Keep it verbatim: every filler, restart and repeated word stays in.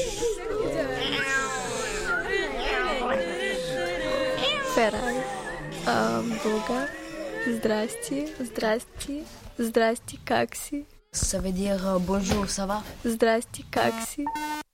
Ферай. А, Болгар. Здрасти. Здрасти. Здрасти, как си? Ça veut dire euh, bonjour, ça va? Здрасти, как си?